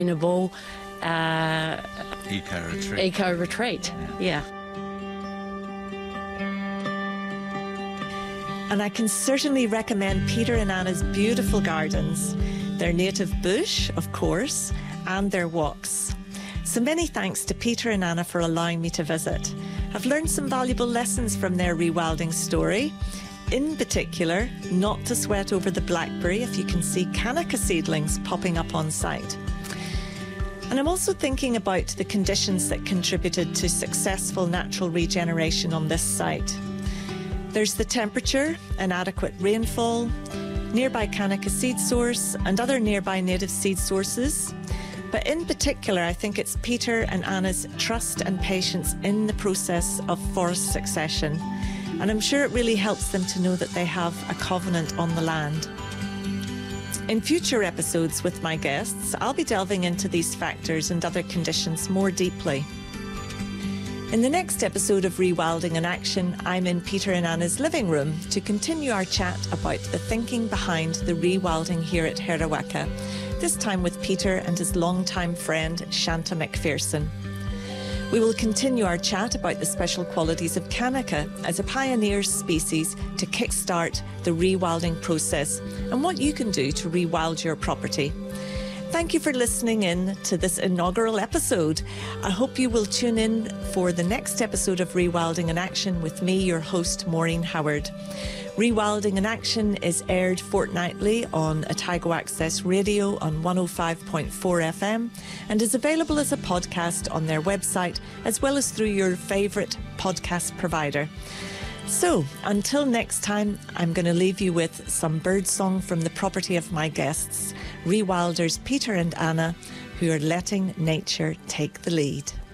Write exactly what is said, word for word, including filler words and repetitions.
sustainable uh, Eco retreat. eco retreat. Yeah. And I can certainly recommend Peter and Anna's beautiful gardens, their native bush, of course, and their walks. So many thanks to Peter and Anna for allowing me to visit. I've learned some valuable lessons from their rewilding story. In particular, not to sweat over the blackberry if you can see Kanika seedlings popping up on site. And I'm also thinking about the conditions that contributed to successful natural regeneration on this site. There's the temperature, inadequate rainfall, nearby Kanika seed source and other nearby native seed sources. But in particular, I think it's Peter and Anna's trust and patience in the process of forest succession. And I'm sure it really helps them to know that they have a covenant on the land. In future episodes with my guests, I'll be delving into these factors and other conditions more deeply. In the next episode of Rewilding in Action, I'm in Peter and Anna's living room to continue our chat about the thinking behind the rewilding here at Hereweka, this time with Peter and his longtime friend, Shanta McPherson. We will continue our chat about the special qualities of Kanika as a pioneer species to kickstart the rewilding process and what you can do to rewild your property. Thank you for listening in to this inaugural episode. I hope you will tune in for the next episode of Rewilding in Action with me, your host, Maureen Howard. Rewilding in Action is aired fortnightly on Otago Access Radio on one oh five point four F M and is available as a podcast on their website as well as through your favourite podcast provider. So, until next time, I'm going to leave you with some birdsong from the property of my guests, rewilders Peter and Anna, who are letting nature take the lead.